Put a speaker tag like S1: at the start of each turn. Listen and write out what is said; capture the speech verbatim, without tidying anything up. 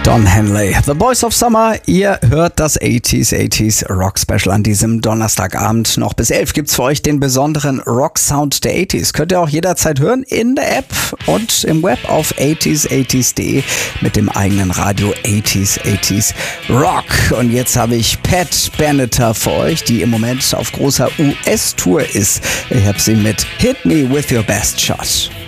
S1: Don Henley, The Boys of Summer. Ihr hört das achtziger achtziger Rock Special an diesem Donnerstagabend. Noch bis elf gibt's für euch den besonderen Rock Sound der achtziger. Könnt ihr auch jederzeit hören in der App und im Web auf achtziger achtziger punkt de mit dem eigenen Radio achtziger achtziger Rock. Und jetzt habe ich Pat Benatar für euch, die im Moment auf großer U S-Tour ist. Ich habe sie mit Hit Me With Your Best Shot.